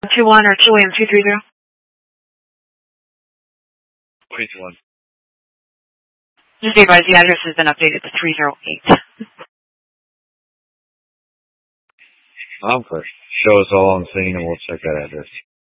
21 or 2AM230? 21. Just be advised, the address has been updated to 308. Okay. Show us all on scene and we'll check that address.